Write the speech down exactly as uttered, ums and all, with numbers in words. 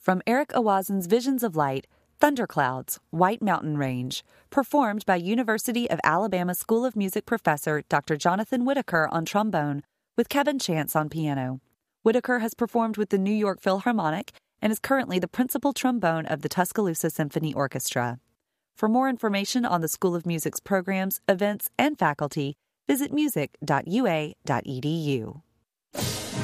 from Eric Awazin's Visions of Light, Thunderclouds, White Mountain Range, performed by University of Alabama School of Music professor Doctor Jonathan Whitaker on trombone, with Kevin Chance on piano. Whitaker has performed with the New York Philharmonic and is currently the principal trombone of the Tuscaloosa Symphony Orchestra. For more information on the School of Music's programs, events, and faculty, visit music dot u a dot e d u.